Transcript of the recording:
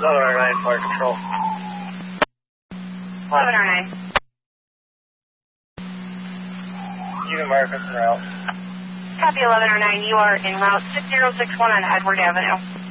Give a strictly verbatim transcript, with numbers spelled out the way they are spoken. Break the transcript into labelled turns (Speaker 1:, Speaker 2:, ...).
Speaker 1: eleven oh nine, Fire Control.
Speaker 2: eleven oh nine.
Speaker 1: Even Marcus en route.
Speaker 2: Copy eleven oh nine, you are en route six zero six one on Edward Avenue.